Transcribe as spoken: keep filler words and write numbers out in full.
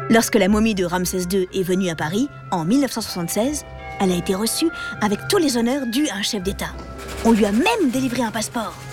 Lorsque la momie de Ramsès deux est venue à Paris, en mille neuf cent soixante-seize, elle a été reçue avec tous les honneurs dus à un chef d'État. On lui a même délivré un passeport.